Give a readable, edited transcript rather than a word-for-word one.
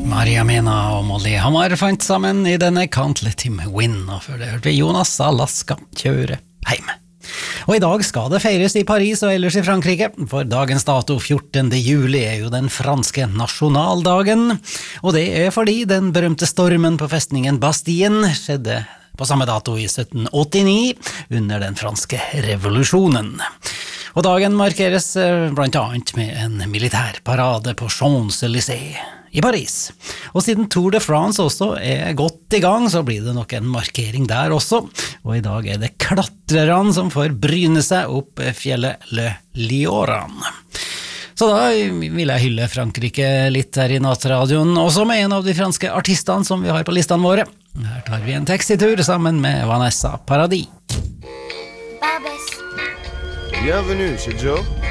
Maria Mena og Molly Hammar fant sammen i denne Can't Let Him Win, og før det hørte vi Jonas Alaska kjøre heim. Og i dag skal det feires i Paris og ellers i Frankrike, for dagens dato 14. juli er jo den franske nasjonaldagen, og det er fordi den berømte stormen på festningen Bastien skjedde på samme dato i 1789 under den franske revolusjonen. Og dagen markeres blant annet med en militær parade på Champs-Élysées i Paris. Og siden Tour de France også er godt i gang, så blir det nok en markering der også. Og i dag er det klatrerne som får bryne seg opp fjellet Le Lioran. Så da vil jeg hylle Frankrike litt her i nattradioen, også med en av de franske artistene som vi har på listene våre. Her tar vi en taxitur sammen med Vanessa Paradis. Bienvenue chez Joe.